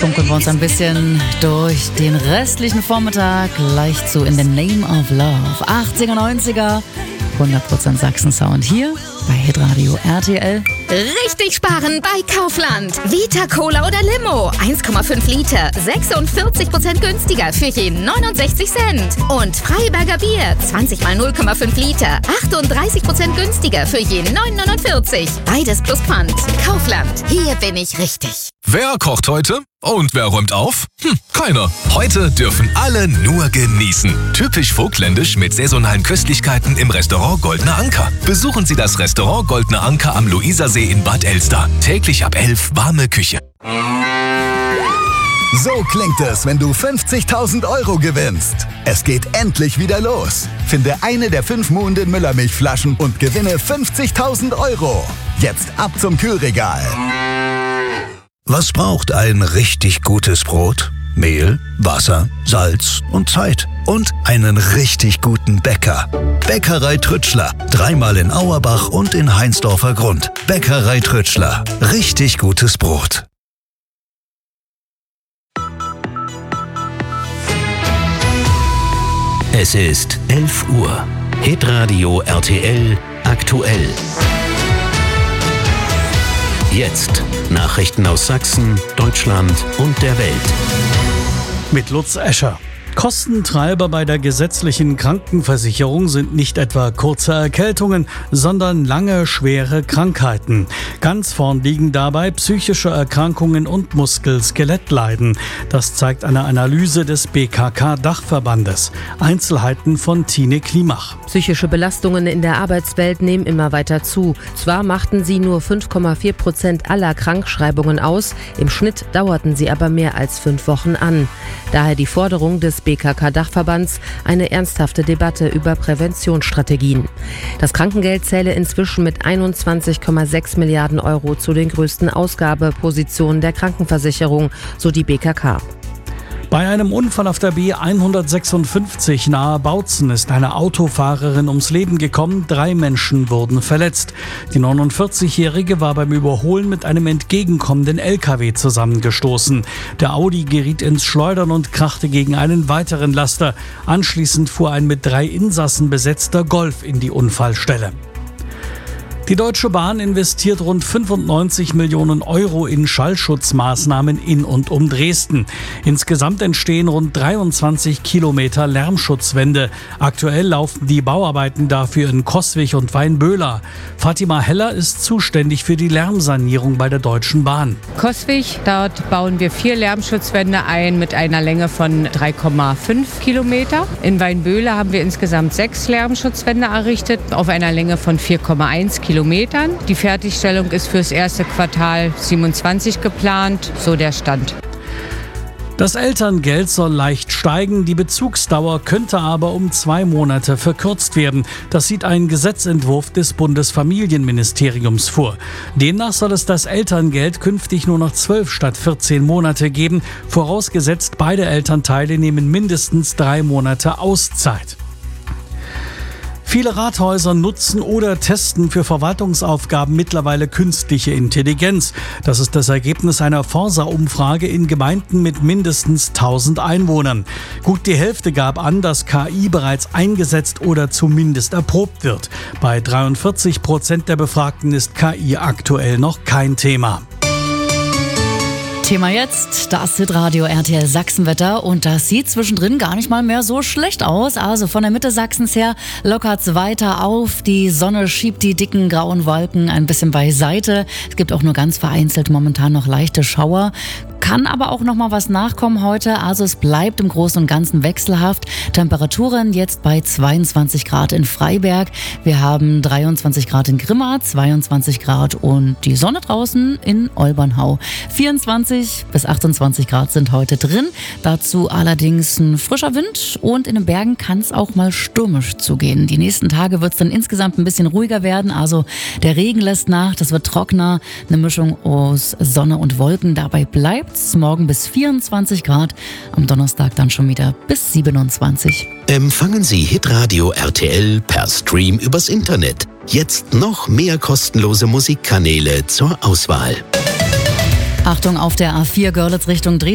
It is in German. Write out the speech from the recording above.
funkeln wir uns ein bisschen durch den restlichen Vormittag leicht zu In the Name of Love. 80er, 90er, 100% Sachsen-Sound hier bei Hitradio RTL. Richtig sparen bei Kaufland. Vita Cola oder Limo. 1,5 Liter. 46% günstiger für je 69 Cent. Und Freiberger Bier. 20 mal 0,5 Liter. 38% günstiger für je 9,49. Beides plus Pfand. Kaufland. Hier bin ich richtig. Wer kocht heute? Und wer räumt auf? Keiner. Heute dürfen alle nur genießen. Typisch vogtländisch mit saisonalen Köstlichkeiten im Restaurant Goldener Anker. Besuchen Sie das Restaurant Goldener Anker am Luisersee in Bad Elster. Täglich ab 11 warme Küche. So klingt es, wenn du 50.000 € gewinnst. Es geht endlich wieder los. Finde eine der 5 Muhnden Müllermilchflaschen und gewinne 50.000 €. Jetzt ab zum Kühlregal. Was braucht ein richtig gutes Brot? Mehl, Wasser, Salz und Zeit. Und einen richtig guten Bäcker. Bäckerei Trütschler. 3-mal in Auerbach und in Heinsdorfer Grund. Bäckerei Trütschler. Richtig gutes Brot. Es ist 11 Uhr. Hitradio RTL aktuell. Jetzt Nachrichten aus Sachsen, Deutschland und der Welt. Mit Lutz Escher. Kostentreiber bei der gesetzlichen Krankenversicherung sind nicht etwa kurze Erkältungen, sondern lange, schwere Krankheiten. Ganz vorn liegen dabei psychische Erkrankungen und Muskel-Skelettleiden. Das zeigt eine Analyse des BKK-Dachverbandes. Einzelheiten von Tine Klimach. Psychische Belastungen in der Arbeitswelt nehmen immer weiter zu. Zwar machten sie nur 5,4% aller Krankschreibungen aus, im Schnitt dauerten sie aber mehr als 5 Wochen an. Daher die Forderung des BKK-Dachverbands eine ernsthafte Debatte über Präventionsstrategien. Das Krankengeld zähle inzwischen mit 21,6 Milliarden € zu den größten Ausgabepositionen der Krankenversicherung, so die BKK. Bei einem Unfall auf der B156 nahe Bautzen ist eine Autofahrerin ums Leben gekommen, 3 Menschen wurden verletzt. Die 49-Jährige war beim Überholen mit einem entgegenkommenden LKW zusammengestoßen. Der Audi geriet ins Schleudern und krachte gegen einen weiteren Laster. Anschließend fuhr ein mit 3 Insassen besetzter Golf in die Unfallstelle. Die Deutsche Bahn investiert rund 95 Millionen € in Schallschutzmaßnahmen in und um Dresden. Insgesamt entstehen rund 23 Kilometer Lärmschutzwände. Aktuell laufen die Bauarbeiten dafür in Coswig und Weinböhler. Fatima Heller ist zuständig für die Lärmsanierung bei der Deutschen Bahn. Coswig, dort bauen wir 4 Lärmschutzwände ein mit einer Länge von 3,5 Kilometer. In Weinböhler haben wir insgesamt 6 Lärmschutzwände errichtet auf einer Länge von 4,1 Kilometern. Die Fertigstellung ist fürs erste Quartal 27 geplant, so der Stand. Das Elterngeld soll leicht steigen, die Bezugsdauer könnte aber um 2 Monate verkürzt werden. Das sieht ein Gesetzentwurf des Bundesfamilienministeriums vor. Demnach soll es das Elterngeld künftig nur noch 12 statt 14 Monate geben, vorausgesetzt beide Elternteile nehmen mindestens 3 Monate Auszeit. Viele Rathäuser nutzen oder testen für Verwaltungsaufgaben mittlerweile künstliche Intelligenz. Das ist das Ergebnis einer Forsa-Umfrage in Gemeinden mit mindestens 1000 Einwohnern. Gut die Hälfte gab an, dass KI bereits eingesetzt oder zumindest erprobt wird. Bei 43% der Befragten ist KI aktuell noch kein Thema. Thema jetzt, das Hitradio RTL Sachsenwetter und das sieht zwischendrin gar nicht mal mehr so schlecht aus. Also von der Mitte Sachsens her lockert's weiter auf. Die Sonne schiebt die dicken grauen Wolken ein bisschen beiseite. Es gibt auch nur ganz vereinzelt momentan noch leichte Schauer. Kann aber auch noch mal was nachkommen heute. Also es bleibt im Großen und Ganzen wechselhaft. Temperaturen jetzt bei 22 Grad in Freiberg. Wir haben 23 Grad in Grimma, 22 Grad und die Sonne draußen in Olbernhau. 24 bis 28 Grad sind heute drin. Dazu allerdings ein frischer Wind und in den Bergen kann es auch mal stürmisch zugehen. Die nächsten Tage wird es dann insgesamt ein bisschen ruhiger werden. Also der Regen lässt nach, das wird trockener. Eine Mischung aus Sonne und Wolken. Dabei bleibt morgen bis 24 Grad, am Donnerstag dann schon wieder bis 27. Empfangen Sie Hitradio RTL per Stream übers Internet. Jetzt noch mehr kostenlose Musikkanäle zur Auswahl. Achtung auf der A4 Görlitz Richtung Dresden.